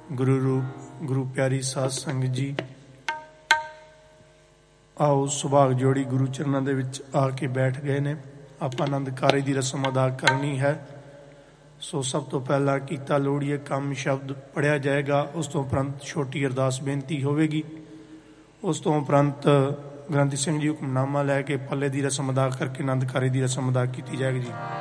ਗੁਰੂ ਪਿਆਰੀ ਸਾਧ ਸੰਗਤ ਜੀ, ਆਓ ਸੁਭਾਗ ਜੋੜੀ ਗੁਰੂ ਚਰਨਾਂ ਦੇ ਵਿੱਚ ਆ ਕੇ ਬੈਠ ਗਏ ਨੇ। ਆਪਾਂ ਆਨੰਦ ਕਾਰਜ ਦੀ ਰਸਮ ਅਦਾ ਕਰਨੀ ਹੈ। ਸੋ ਸਭ ਤੋਂ ਪਹਿਲਾਂ ਕੀਤਾ ਲੋੜੀਏ ਕੰਮ ਸ਼ਬਦ ਪੜ੍ਹਿਆ ਜਾਏਗਾ। ਉਸ ਤੋਂ ਉਪਰੰਤ ਛੋਟੀ ਅਰਦਾਸ ਬੇਨਤੀ ਹੋਵੇਗੀ। ਉਸ ਤੋਂ ਉਪਰੰਤ ਗ੍ਰੰਥੀ ਸਿੰਘ ਜੀ ਹੁਕਮਨਾਮਾ ਲੈ ਕੇ ਪੱਲੇ ਦੀ ਰਸਮ ਅਦਾ ਕਰਕੇ ਆਨੰਦ ਕਾਰਜ ਦੀ ਰਸਮ ਅਦਾ ਕੀਤੀ ਜਾਏਗੀ ਜੀ।